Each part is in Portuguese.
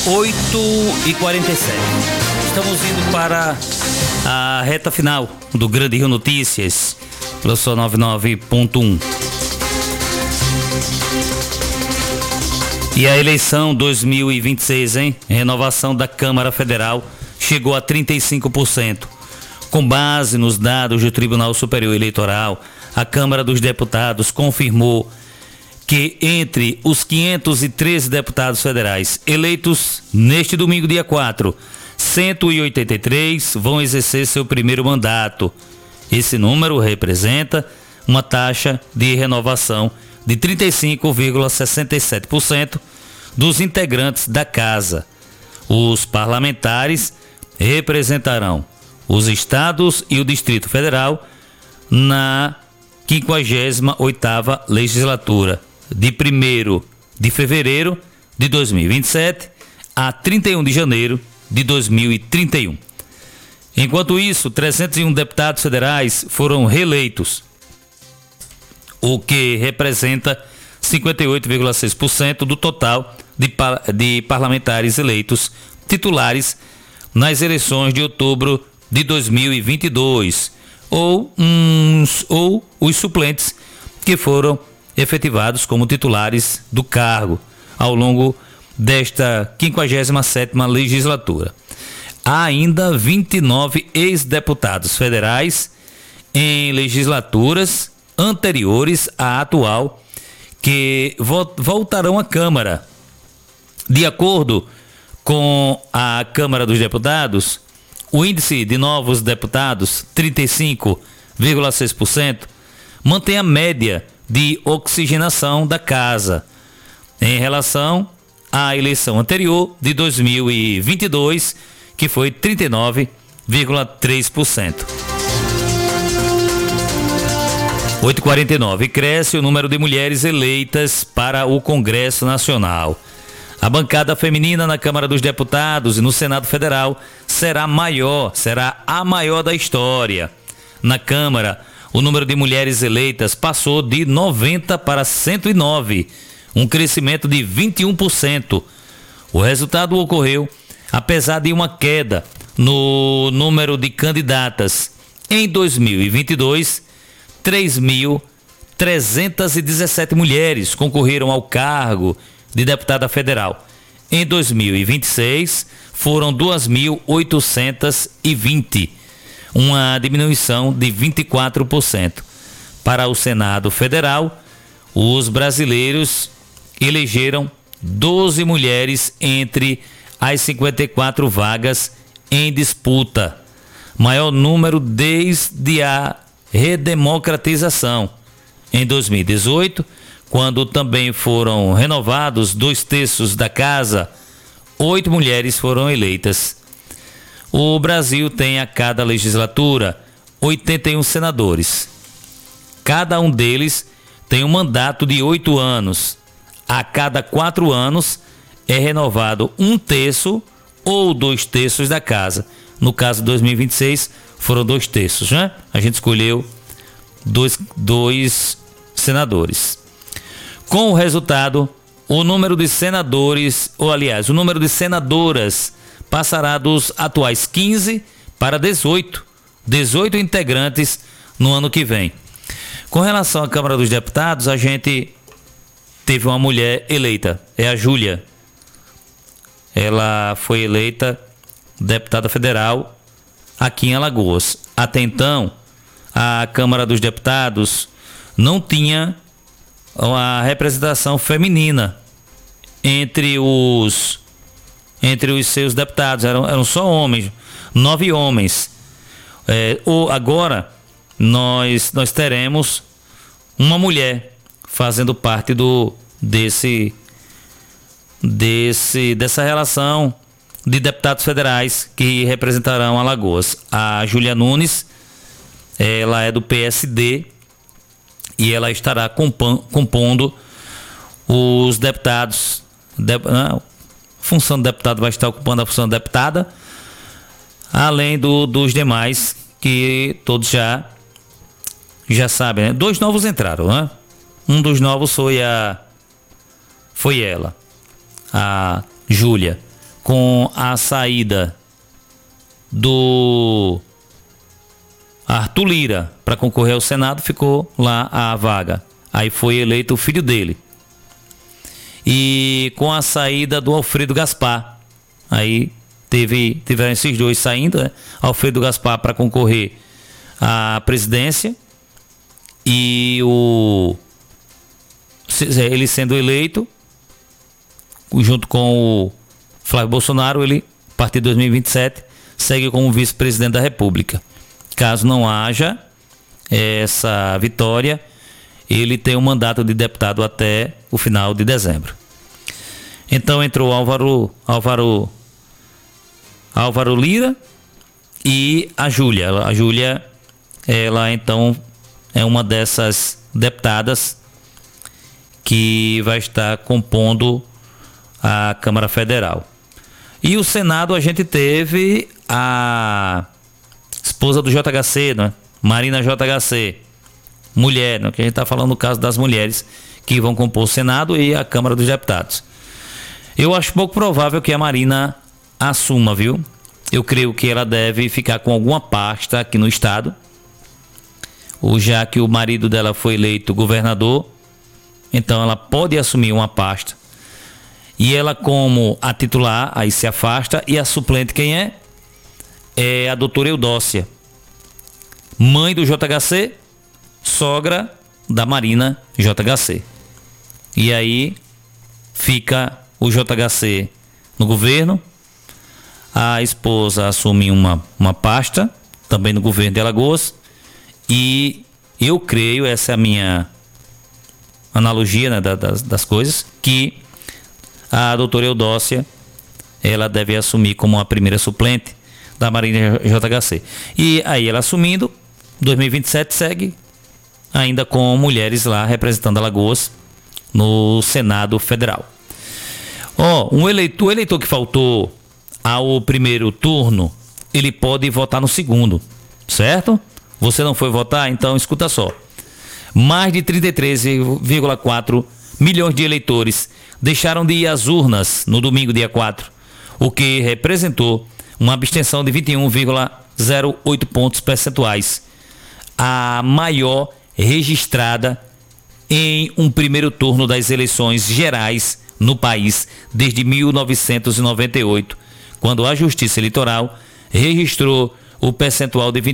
8h47. Estamos indo para a reta final do Grande Rio Notícias, pelo Sol 99.1. E a eleição 2026, hein? Renovação da Câmara Federal chegou a 35%. Com base nos dados do Tribunal Superior Eleitoral, a Câmara dos Deputados confirmou que entre os 513 deputados federais eleitos neste domingo, dia 4, 183 vão exercer seu primeiro mandato. Esse número representa uma taxa de renovação de 35,67% dos integrantes da casa. Os parlamentares representarão os estados e o Distrito Federal na 58ª legislatura, de 1º de fevereiro de 2027 a 31 de janeiro de 2031. Enquanto isso, 301 deputados federais foram reeleitos, o que representa 58,6% do total de parlamentares eleitos titulares nas eleições de outubro de 2022, ou os suplentes que foram efetivados como titulares do cargo ao longo desta 57ª legislatura. Há ainda 29 ex-deputados federais em legislaturas anteriores à atual que voltarão à Câmara. De acordo com a Câmara dos Deputados, o índice de novos deputados, 35,6%, mantém a média de oxigenação da casa em relação à eleição anterior de 2022, que foi 39,3%. 8h49, cresce o número de mulheres eleitas para o Congresso Nacional. A bancada feminina na Câmara dos Deputados e no Senado Federal será a maior da história. Na Câmara, o número de mulheres eleitas passou de 90 para 109, um crescimento de 21%. O resultado ocorreu apesar de uma queda no número de candidatas. Em 2022, 3.317 mulheres concorreram ao cargo de deputada federal. Em 2026, foram 2.820, uma diminuição de 24%. Para o Senado Federal, os brasileiros elegeram 12 mulheres entre as 54 vagas em disputa, maior número desde a redemocratização. Em 2018, quando também foram renovados 2/3 da casa, 8 mulheres foram eleitas. O Brasil tem a cada legislatura 81 senadores. Cada um deles tem um mandato de 8 anos. A cada 4 anos é renovado 1/3 ou 2/3 da casa. No caso de 2026, foram 2/3, né? A gente escolheu dois senadores. Com o resultado, o número de senadores, o número de senadoras passará dos atuais 15 para 18 integrantes no ano que vem. Com relação à Câmara dos Deputados, a gente teve uma mulher eleita, é a Júlia. Ela foi eleita deputada federal aqui em Alagoas. Até então, a Câmara dos Deputados não tinha a representação feminina entre os seus deputados, eram só homens, 9 homens. Agora nós teremos uma mulher fazendo parte dessa relação de deputados federais que representarão Alagoas. A Júlia Nunes, ela é do PSD e ela estará compondo os deputados. A função do deputado vai estar ocupando a função de deputada, além dos demais que todos já sabem, né? 2 novos entraram, né? Um dos novos foi ela, a Júlia. com a saída do Arthur Lira para concorrer ao Senado, ficou lá a vaga. Aí foi eleito o filho dele. E com a saída do Alfredo Gaspar, aí tiveram esses dois saindo, né? Alfredo Gaspar para concorrer à presidência e ele sendo eleito junto com o Flávio Bolsonaro, ele, a partir de 2027, segue como vice-presidente da República. Caso não haja essa vitória, ele tem um mandato de deputado até o final de dezembro. Então entrou Álvaro Lira e a Júlia. A Júlia, ela então é uma dessas deputadas que vai estar compondo a Câmara Federal. E o Senado, a gente teve a esposa do JHC, né? Marina JHC, mulher, né? Que a gente está falando no caso das mulheres que vão compor o Senado e a Câmara dos Deputados. Eu acho pouco provável que a Marina assuma, viu? Eu creio que ela deve ficar com alguma pasta aqui no estado, já que o marido dela foi eleito governador, então ela pode assumir uma pasta. E ela, como a titular, aí se afasta. E a suplente quem é? É a doutora Eudócia, mãe do JHC, sogra da Marina JHC. E aí fica o JHC no governo, a esposa assume uma pasta, também no governo de Alagoas, e eu creio, essa é a minha analogia, né, das coisas, que a doutora Eudócia, ela deve assumir como a primeira suplente da Marina JHC. E aí ela assumindo, 2027 segue ainda com mulheres lá representando Alagoas no Senado Federal. O eleitor que faltou ao primeiro turno, ele pode votar no segundo, certo? Você não foi votar? Então escuta só. Mais de 33,4 milhões de eleitores deixaram de ir às urnas no domingo, dia 4, o que representou uma abstenção de 21,08 pontos percentuais, a maior registrada em um primeiro turno das eleições gerais no país desde 1998, quando a Justiça Eleitoral registrou o percentual de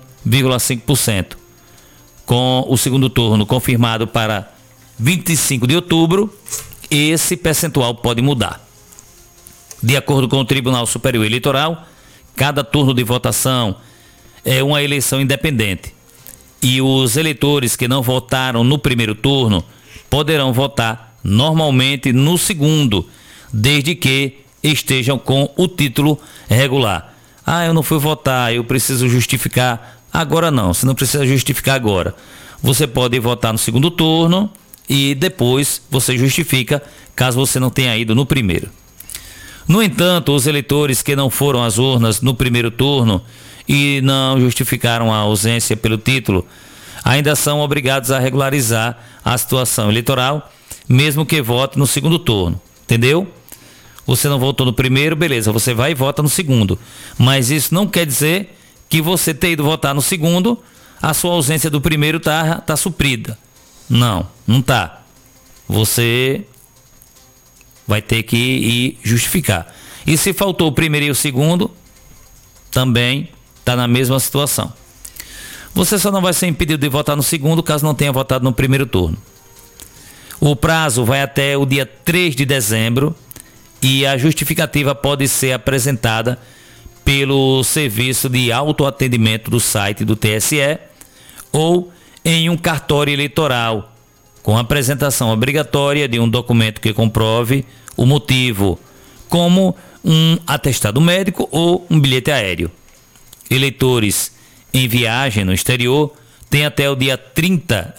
21,5%. Com o segundo turno confirmado para 25 de outubro, esse percentual pode mudar. De acordo com o Tribunal Superior Eleitoral, cada turno de votação é uma eleição independente. E os eleitores que não votaram no primeiro turno poderão votar normalmente no segundo, desde que estejam com o título regular. Eu não fui votar, eu preciso justificar. Agora não, você não precisa justificar agora. Você pode votar no segundo turno e depois você justifica, caso você não tenha ido no primeiro. No entanto, os eleitores que não foram às urnas no primeiro turno e não justificaram a ausência pelo título, ainda são obrigados a regularizar a situação eleitoral, mesmo que vote no segundo turno. Entendeu? Você não votou no primeiro, beleza, você vai e vota no segundo. Mas isso não quer dizer que você ter ido votar no segundo, a sua ausência do primeiro tá suprida. Não tá. Você vai ter que ir justificar. E se faltou o primeiro e o segundo, também está na mesma situação. Você só não vai ser impedido de votar no segundo caso não tenha votado no primeiro turno. O prazo vai até o dia 3 de dezembro e a justificativa pode ser apresentada pelo serviço de autoatendimento do site do TSE ou em um cartório eleitoral, com apresentação obrigatória de um documento que comprove o motivo, como um atestado médico ou um bilhete aéreo. Eleitores em viagem no exterior têm até o dia 30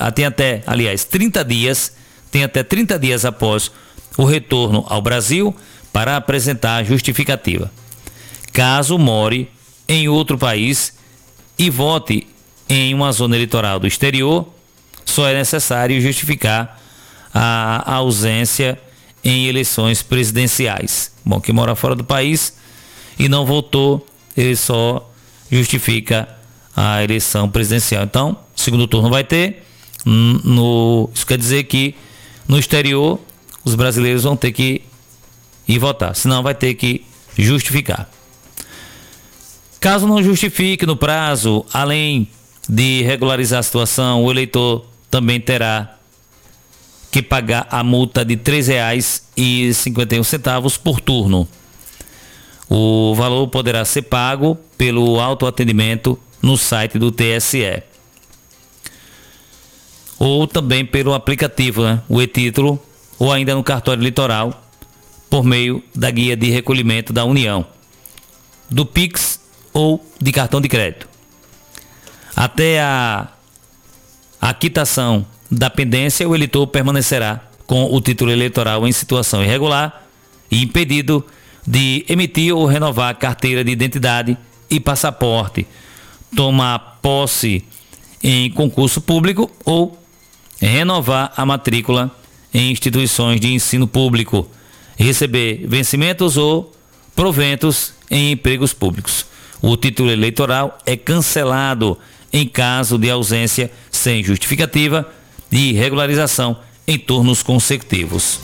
dias após o retorno ao Brasil para apresentar a justificativa. Caso more em outro país e vote em uma zona eleitoral do exterior, só é necessário justificar a ausência em eleições presidenciais. Bom, quem mora fora do país e não votou, ele só justifica a eleição presidencial. Então, segundo turno vai ter. Isso quer dizer que no exterior os brasileiros vão ter que ir votar, senão vai ter que justificar. Caso não justifique no prazo, além de regularizar a situação, o eleitor também terá que pagar a multa de R$ 3,51 por turno. O valor poderá ser pago pelo autoatendimento no site do TSE. Ou também pelo aplicativo, né? O e-título, ou ainda no cartório eleitoral, por meio da guia de recolhimento da União, do Pix ou de cartão de crédito. Até a quitação da pendência, o eleitor permanecerá com o título eleitoral em situação irregular e impedido de emitir ou renovar carteira de identidade e passaporte, tomar posse em concurso público ou renovar a matrícula em instituições de ensino público, receber vencimentos ou proventos em empregos públicos. O título eleitoral é cancelado em caso de ausência sem justificativa e regularização em turnos consecutivos.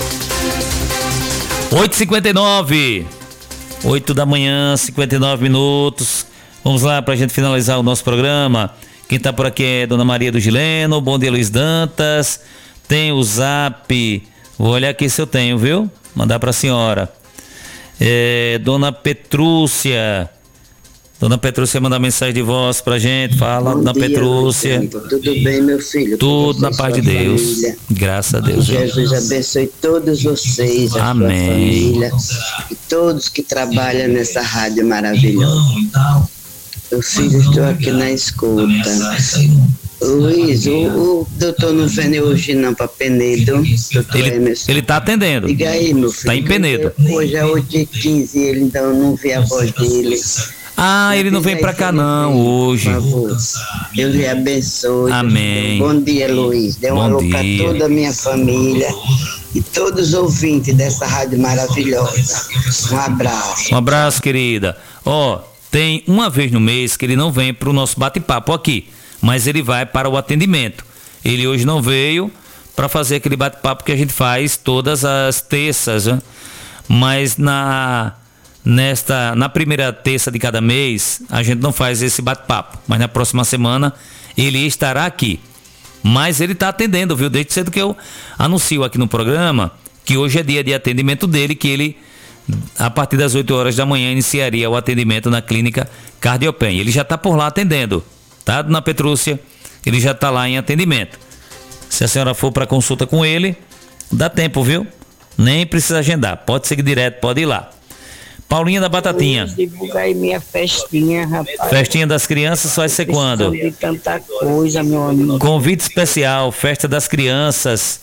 8h59, 8 da manhã, 59 minutos. Vamos lá para a gente finalizar o nosso programa. Quem está por aqui é Dona Maria do Gileno. Bom dia, Luiz Dantas. Tem o Zap. Vou olhar aqui se eu tenho, viu? Mandar para a senhora. Dona Petrúcia. Dona Petrúcia manda mensagem de voz pra gente. Fala, Dona Petrúcia. Tudo bem, meu filho? Tudo na paz de Deus. Família. Graças a Deus. Jesus abençoe todos vocês, a Amém. sua família e todos que trabalham nessa rádio maravilhosa. Meu filho, estou aqui na escuta. Luiz, o doutor não vem hoje não para Penedo. Ele tá atendendo. Diga aí, meu filho. Tá em Penedo. Hoje é 8h15 e ele ainda não vê a voz dele. Ele não vem pra cá não hoje. Por favor. Deus lhe abençoe. Amém. Bom dia, Luiz. Dê um alô para toda a minha família e todos os ouvintes dessa rádio maravilhosa. Um abraço. Um abraço, querida. Tem uma vez no mês que ele não vem pro nosso bate-papo aqui, mas ele vai para o atendimento. Ele hoje não veio para fazer aquele bate-papo que a gente faz todas as terças, né? Mas na primeira terça de cada mês a gente não faz esse bate-papo, mas na próxima semana ele estará aqui. Mas ele está atendendo, viu? Desde cedo que eu anuncio aqui no programa que hoje é dia de atendimento dele, que ele a partir das 8 horas da manhã iniciaria o atendimento na clínica Cardiopen. Ele já está por lá atendendo, tá, Dona Petrúcia? Ele já está lá em atendimento. Se a senhora for para consulta com ele, dá tempo, viu? Nem precisa agendar, pode seguir direto, pode ir lá. Paulinha da Batatinha. Divulgar aí minha festinha, rapaz. Festinha das crianças vai ser quando? De tanta coisa, meu amigo. Convite especial, Festa das Crianças,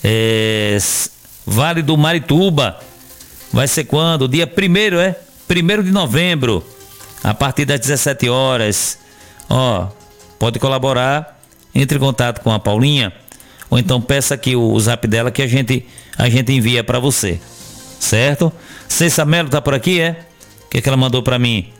Vale do Marituba. Vai ser quando? Dia 1º de novembro, a partir das 17 horas. Pode colaborar, entre em contato com a Paulinha, ou então peça aqui o zap dela que a gente envia para você, certo? Cessa Melo tá por aqui, O que é que ela mandou para mim?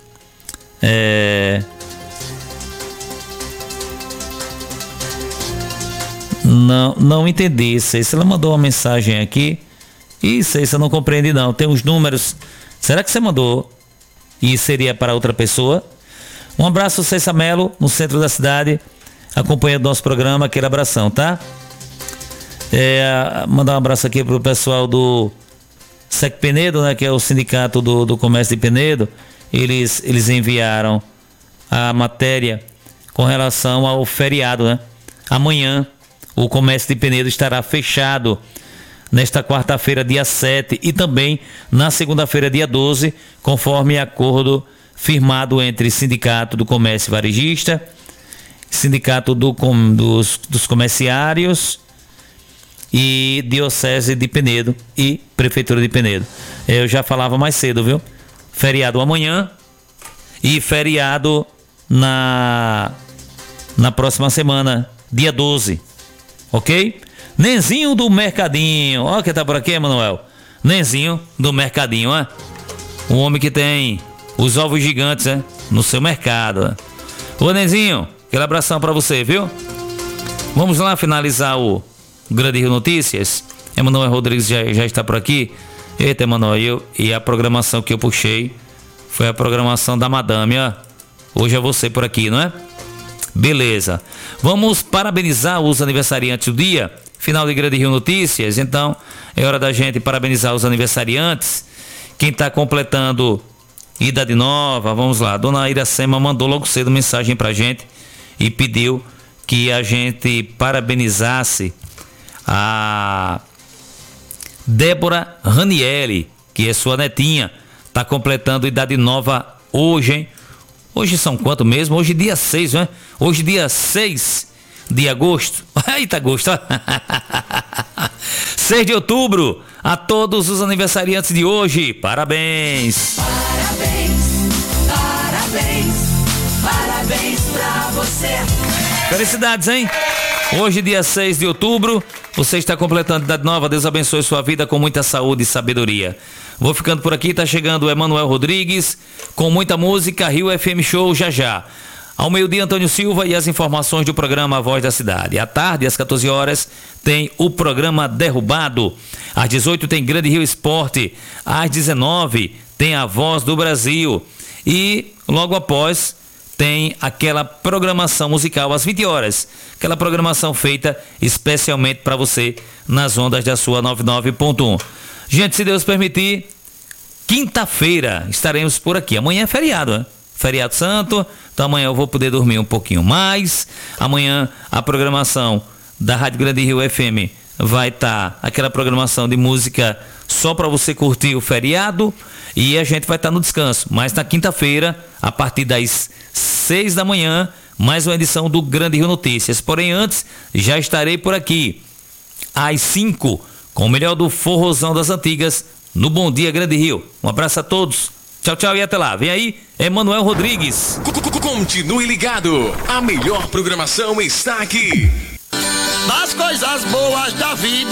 Não entendi, Cessa. Ela mandou uma mensagem aqui. Cessa, não compreendi não. Tem os números. Será que você mandou e seria para outra pessoa? Um abraço, Cessa Melo, no centro da cidade, acompanhando nosso programa. Aquele abração, tá? Mandar um abraço aqui pro pessoal do SEC Penedo, né, que é o sindicato do comércio de Penedo. Eles enviaram a matéria com relação ao feriado, né? Amanhã o comércio de Penedo estará fechado nesta quarta-feira, dia 7, e também na segunda-feira, dia 12, conforme acordo firmado entre Sindicato do Comércio Varejista, Sindicato dos Comerciários e Diocese de Penedo e Prefeitura de Penedo. Eu já falava mais cedo, viu? Feriado amanhã e feriado na próxima semana, dia 12, ok? Nenzinho do Mercadinho. Ó, quem tá por aqui, Manuel. Nenzinho do Mercadinho, ó. O homem que tem os ovos gigantes, no seu mercado. Ô, Nenzinho, aquele abração pra você, viu? Vamos lá finalizar o Grande Rio Notícias. Emanuel Rodrigues já está por aqui. Eita, Emanuel, e a programação que eu puxei foi a programação da Madame, ó. Hoje é você por aqui, não é? Beleza. Vamos parabenizar os aniversariantes do dia. Final de Grande Rio Notícias. Então, é hora da gente parabenizar os aniversariantes. Quem está completando idade nova, vamos lá. Dona Iracema mandou logo cedo mensagem pra gente e pediu que a gente parabenizasse a Débora Ranielli, que é sua netinha. Tá completando idade nova hoje, hein? Hoje são quanto mesmo? Hoje dia 6, né? Hoje dia 6 de agosto. Eita, agosto. 6 de outubro. A todos os aniversariantes de hoje, parabéns. Parabéns, parabéns, parabéns pra você. Felicidades, hein? Hoje, dia 6 de outubro, você está completando idade nova. Deus abençoe sua vida com muita saúde e sabedoria. Vou ficando por aqui, tá chegando o Emanuel Rodrigues com muita música, Rio FM Show já já. Ao meio-dia, Antônio Silva e as informações do programa A Voz da Cidade. À tarde, às 14 horas, tem o programa Derrubado. Às 18 tem Grande Rio Esporte. Às 19 tem A Voz do Brasil. E logo após tem aquela programação musical às 20 horas. Aquela programação feita especialmente para você nas ondas da sua 99.1. Gente, se Deus permitir, quinta-feira estaremos por aqui. Amanhã é feriado, né? Feriado santo, então amanhã eu vou poder dormir um pouquinho mais. Amanhã a programação da Rádio Grande Rio FM vai estar aquela programação de música só para você curtir o feriado e a gente vai estar no descanso. Mas na quinta-feira, a partir das 6 da manhã, mais uma edição do Grande Rio Notícias. Porém, antes, já estarei por aqui às 5 com o melhor do forrozão das antigas no Bom Dia Grande Rio. Um abraço a todos. Tchau, tchau e até lá. Vem aí, Emanuel Rodrigues. Continue ligado. A melhor programação está aqui. Das coisas boas da vida.